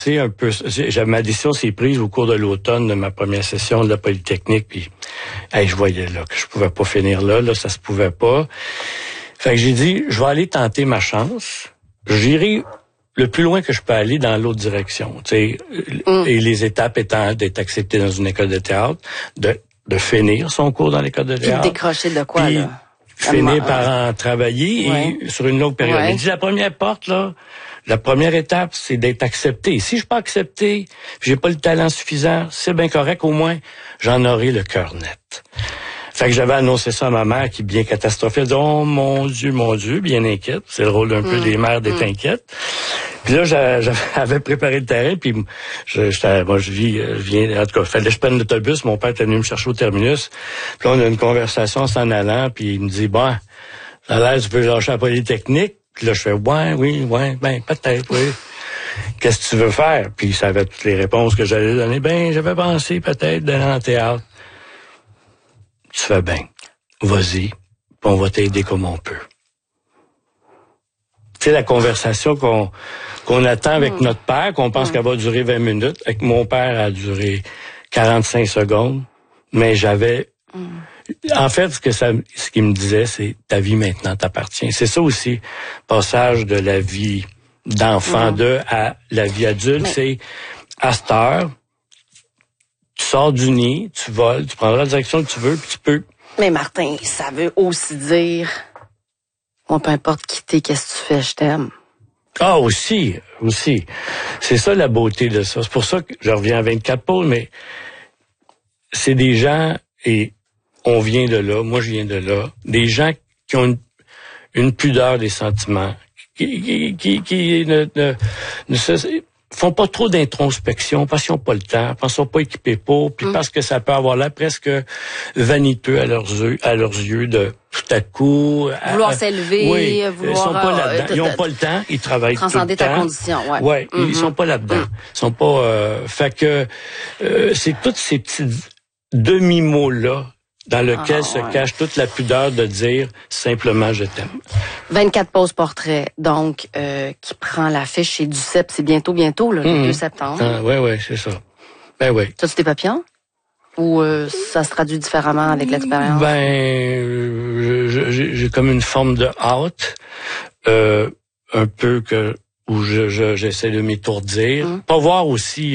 C'est un peu, ma décision s'est prise au cours de l'automne de ma première session de la Polytechnique, puis je voyais là que je pouvais pas finir là, ça se pouvait pas. Fait que j'ai dit, je vais aller tenter ma chance. J'irai le plus loin que je peux aller dans l'autre direction, tu sais. Et les étapes étant d'être accepté dans une école de théâtre, de finir son cours dans l'école de théâtre. Puis de décrocher de quoi, puis, là? Finir par en travailler et sur une longue période. Ouais. Il dit la première porte, là, la première étape, c'est d'être accepté. Si je suis pas accepté, j'ai pas le talent suffisant, c'est bien correct, au moins, j'en aurai le cœur net. Fait que j'avais annoncé ça à ma mère qui, bien catastrophée, elle dit, oh mon Dieu, bien inquiète. C'est le rôle d'un peu des mères d'être inquiète. Puis là, j'avais préparé le terrain, puis je viens, en tout cas, fallait que je prenne l'autobus, mon père était venu me chercher au terminus. Puis là, on a une conversation en s'en allant, puis il me dit, bon, ça a l'air, tu peux lâcher la Polytechnique. Puis là, je fais, oui, ben, peut-être, oui. Qu'est-ce que tu veux faire? Puis ça avait toutes les réponses que j'allais donner. Ben, j'avais pensé peut-être d'aller en théâtre. Tu fais bien. Vas-y, puis on va t'aider comme on peut. Tu sais, la conversation qu'on attend avec notre père, qu'on pense qu'elle va durer 20 minutes. Avec mon père, elle a duré 45 secondes. Mais j'avais... En fait, ce qu'il me disait, c'est ta vie maintenant t'appartient. C'est ça aussi, passage de la vie d'enfant à la vie adulte. C'est à cette heure, tu sors du nid, tu voles, tu prendras la direction que tu veux, puis tu peux. Mais Martin, ça veut aussi dire, moi, peu importe qui t'es, qu'est-ce que tu fais, je t'aime. Ah, aussi. C'est ça la beauté de ça. C'est pour ça que je reviens à 24 pôles, mais c'est des gens, et on vient de là, moi je viens de là, des gens qui ont une pudeur des sentiments, qui ne font pas trop d'introspection, parce qu'ils n'ont pas le temps, parce qu'ils ne sont pas équipés pour, puis parce que ça peut avoir l'air presque vaniteux à leurs yeux de tout à coup... Vouloir s'élever, vouloir... Ils sont pas là-dedans, ils n'ont pas le temps, ils travaillent tout le temps. Transcender ta condition, ouais. Ils sont pas là-dedans. Ils sont pas... fait que c'est tous ces petits demi-mots-là dans lequel se cache toute la pudeur de dire simplement je t'aime. 24 poses portraits, donc, qui prend l'affiche chez Duceppe, c'est bientôt, là, le 2 septembre. Oui, c'est ça. Ben oui. T'as-tu tes papillons? Ou ça se traduit différemment avec l'expérience? J'ai comme une forme de hâte, un peu où j'essaie de m'étourdir. Pas voir aussi...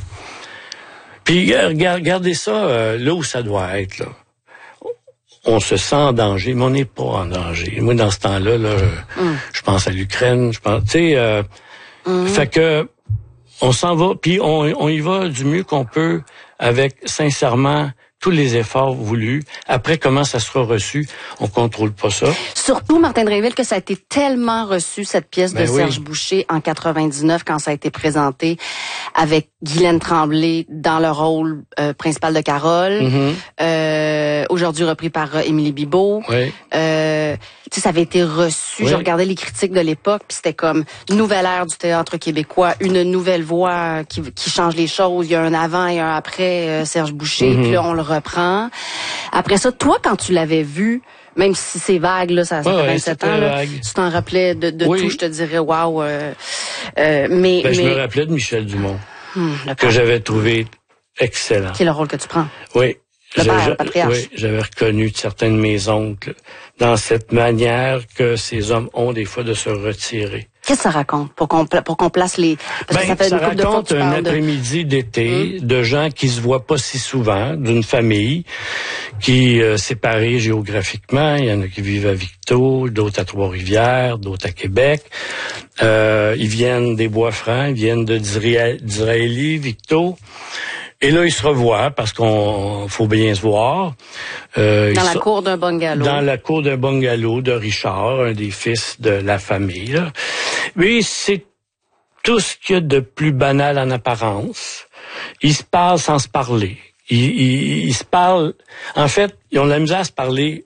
Puis regardez ça là où ça doit être, là. On se sent en danger, mais on n'est pas en danger. Moi, dans ce temps-là, je pense à l'Ukraine, tu sais, fait que on s'en va, puis on y va du mieux qu'on peut avec, sincèrement, tous les efforts voulus. Après, comment ça sera reçu, on contrôle pas ça. Surtout, Martin Drainville, que ça a été tellement reçu, cette pièce de Serge Boucher, en 99, quand ça a été présenté avec Guylaine Tremblay dans le rôle principal de Carole. Aujourd'hui repris par Émilie Bibeau. Tu sais, ça avait été reçu. Je regardais les critiques de l'époque, puis c'était comme nouvelle ère du théâtre québécois, une nouvelle voix qui change les choses. Il y a un avant et un après Serge Boucher, puis là, on le reprend. Après ça, toi, quand tu l'avais vu, même si c'est vague, là, ça fait 27 ans, là, tu t'en rappelais de tout, je te dirais, waouh. Je me rappelais de Michel Dumont, que j'avais trouvé excellent. Qui est le rôle que tu prends. Oui. Le patriarche. Oui, j'avais reconnu certains de mes oncles dans cette manière que ces hommes ont des fois de se retirer. Qu'est-ce que ça raconte pour qu'on place les... Parce que ça fait une couple de fois que tu parles un après-midi d'été de gens qui se voient pas si souvent, d'une famille qui séparée géographiquement. Il y en a qui vivent à Victo, d'autres à Trois-Rivières, d'autres à Québec. Ils viennent des Bois-Francs, ils viennent d'Israélie, Victo. Et là, ils se revoient parce qu'on faut bien se voir. Dans la cour d'un bungalow. Dans la cour d'un bungalow de Richard, un des fils de la famille. Là. Mais c'est tout ce qu'il y a de plus banal en apparence. Ils se parlent sans se parler. Ils se parlent... En fait, ils ont de la misère à se parler.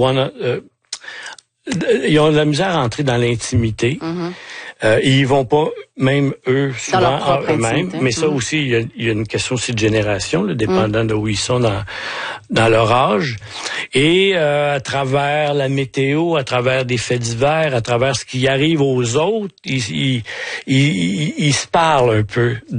Ils ont de la misère à entrer dans l'intimité. Ils vont pas, même eux, souvent en eux-mêmes. Mais ça aussi, il y a une question aussi de génération, là, dépendant de où ils sont dans leur âge. Et à travers la météo, à travers des faits divers, à travers ce qui arrive aux autres, ils se parlent un peu.